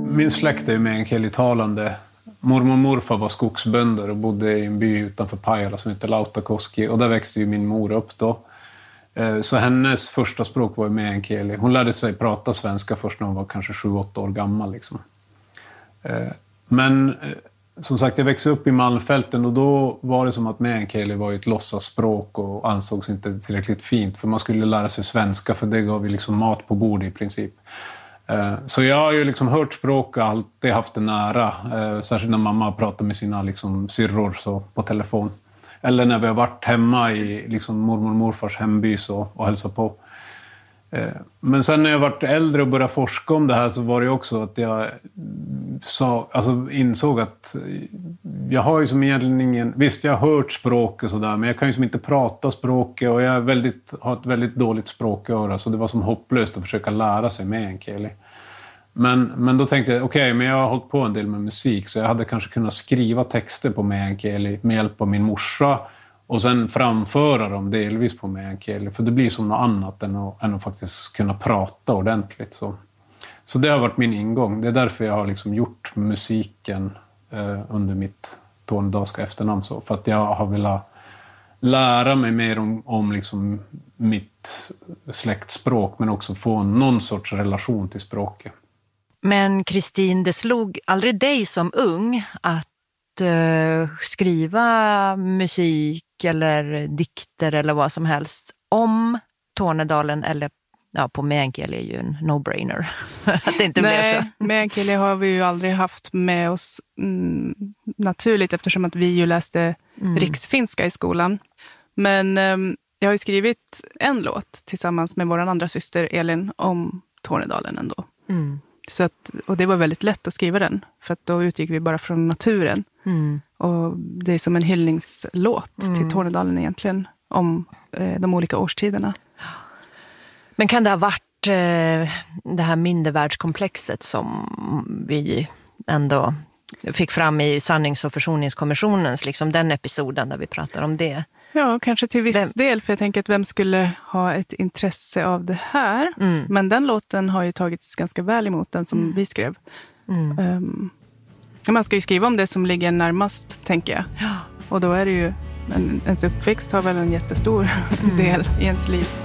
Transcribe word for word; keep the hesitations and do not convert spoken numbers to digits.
Min släkt är ju meänkielitalande. Mormor och morfar var skogsbönder och bodde i en by utanför Pajala som heter Lautakoski. Och där växte ju min mor upp då. Så hennes första språk var ju meänkieli. Hon lärde sig prata svenska först när hon var kanske sju åtta år gammal. Liksom. Men som sagt, jag växte upp i Malmfälten och då var det som att meänkieli var ett låtsasspråk och ansågs inte tillräckligt fint. För man skulle lära sig svenska, för det gav ju liksom mat på bord i princip. Så jag har ju liksom hört språk och alltid haft det nära. Särskilt när mamma pratar med sina liksom syrror så på telefon. Eller när vi har varit hemma i liksom mormor och morfars hemby så, och hälsat på. Men sen när jag varit äldre och började forska om det här så var det också att jag sa, alltså insåg att jag har ju som egentligen ingen... Visst, jag har hört språk och sådär, men jag kan ju som inte prata språket och jag är väldigt, har ett väldigt dåligt språköra, så det var som hopplöst att försöka lära sig meänkieli. Men, men då tänkte jag, okej, okay, men jag har hållit på en del med musik så jag hade kanske kunnat skriva texter på meänkieli med hjälp av min morsa och sen framföra dem delvis på meänkieli, för det blir som något annat än att, än att faktiskt kunna prata ordentligt. Så, så det har varit min ingång. Det är därför jag har liksom gjort musiken eh, under mitt tornedalska efternamn. Så, för att jag har velat lära mig mer om, om liksom mitt släktspråk men också få någon sorts relation till språket. Men Kristin, det slog aldrig dig som ung att uh, skriva musik eller dikter eller vad som helst om Tornedalen eller ja, på meänkieli är ju en no-brainer. Att det inte blev så. Nej, meänkieli har vi ju aldrig haft med oss mm, naturligt eftersom att vi ju läste mm. riksfinska i skolan. Men um, jag har ju skrivit en låt tillsammans med vår andra syster Elin om Tornedalen ändå. Mm. Så att, och det var väldigt lätt att skriva den. För att då utgick vi bara från naturen. Mm. Och det är som en hyllningslåt mm. till Tornedalen egentligen. Om eh, de olika årstiderna. Men kan det ha varit eh, det här mindervärldskomplexet som vi ändå fick fram i sannings- och försoningskommissionens, liksom den episoden där vi pratar om det? Ja, kanske till viss vem... del. För jag tänker att vem skulle ha ett intresse av det här? Mm. Men den låten har ju tagits ganska väl emot, den som mm. vi skrev. Mm. Um, man ska ju skriva om det som ligger närmast, tänker jag. Ja. Och då är det ju, en, ens uppväxt har väl en jättestor mm. del i ens liv.